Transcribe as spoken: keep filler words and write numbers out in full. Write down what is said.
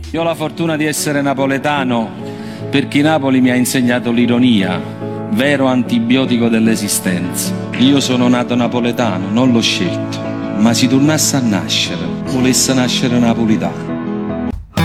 Io ho la fortuna di essere napoletano perché Napoli mi ha insegnato l'ironia, vero antibiotico dell'esistenza. Io sono nato napoletano, non l'ho scelto, ma se tornasse a nascere, volesse nascere napolitano.